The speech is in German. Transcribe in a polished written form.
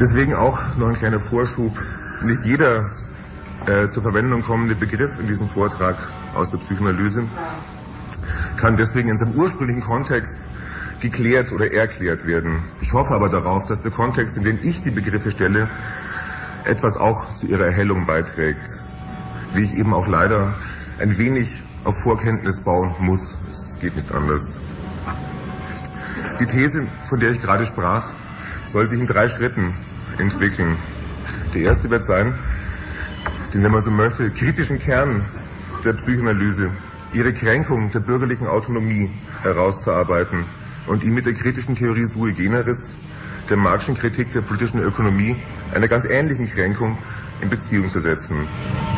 Deswegen auch noch ein kleiner Vorschub. Nicht jeder zur Verwendung kommende Begriff in diesem Vortrag aus der Psychoanalyse kann deswegen in seinem ursprünglichen Kontext geklärt oder erklärt werden. Ich hoffe aber darauf, dass der Kontext, in den ich die Begriffe stelle, etwas auch zu ihrer Erhellung beiträgt. Wie ich eben auch leider ein wenig auf Vorkenntnis bauen muss. Es geht nicht anders. Die These, von der ich gerade sprach, soll sich in 3 Schritten entwickeln. Der erste wird sein, den, wenn man so möchte, kritischen Kern der Psychoanalyse, ihre Kränkung der bürgerlichen Autonomie herauszuarbeiten und ihn mit der kritischen Theorie sui generis, der Marxischen Kritik der politischen Ökonomie, einer ganz ähnlichen Kränkung in Beziehung zu setzen.